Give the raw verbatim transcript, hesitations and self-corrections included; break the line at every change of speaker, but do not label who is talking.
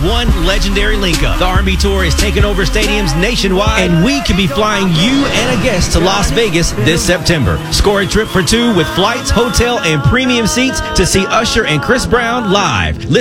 one legendary link-up. The R and B Tour is taking over stadiums nationwide, and we could be flying you and a guest to Las Vegas this September. Score a trip for two with flights, hotel, and premium seats to see Usher and Chris Brown live.